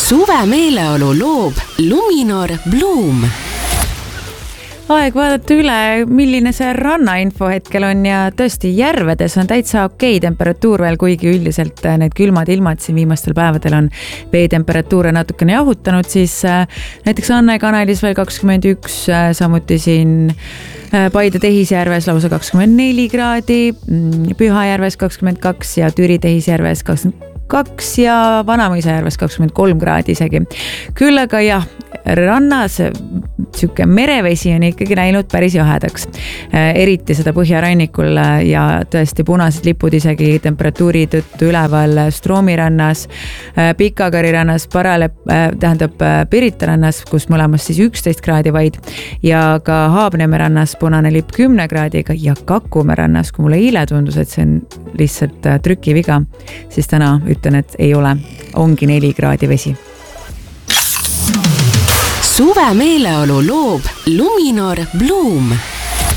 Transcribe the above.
Suve meeleolu loob Luminor Bloom. Aeg vaadata üle, milline see rannainfo hetkel on ja tõesti järvedes on täitsa okei temperatuur veel, kuigi üldiselt need külmad ilmad siin viimastel päevadel on veetemperatuure natukene jahutanud, siis näiteks Anne kanalis veel 21, samuti siin Paide Tehisjärves lausa 24 kraadi, Pühajärves 22 ja Türi Tehisjärves 22 ja Vanamõisajärves 23 kraadi isegi. Küll aga jah, rannas siuke merevesi on ikkagi läinud päris jahedaks. Eriti seda põhjarannikul ja tõesti punased lipud isegi temperatuuri tõttu üleval Stroomi rannas, Pikakari rannas, Pirita rannas, kus mõlemas siis 11 kraadi vaid ja ka Haabneme rannas punane lipp 10 kraadiga ja Kakumäe rannas, kui mulle eile tundus, et see on lihtsalt trükiviga, siis täna ütlen, et ei ole, ongi 4 kraadi vesi. Suve meeleolu loob Luminor Bloom.